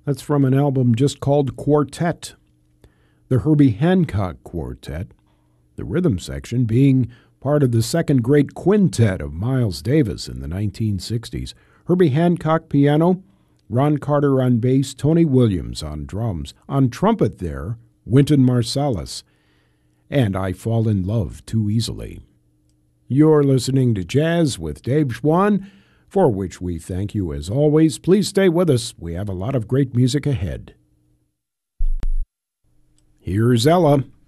That's from an album just called Quartet, the Herbie Hancock Quartet, the rhythm section being part of the second great quintet of Miles Davis in the 1960s. Herbie Hancock piano, Ron Carter on bass, Tony Williams on drums. On trumpet there, Wynton Marsalis, and I Fall in Love Too Easily. You're listening to Jazz with Dave Schwann, for which we thank you as always. Please stay with us. We have a lot of great music ahead. Here's Ella.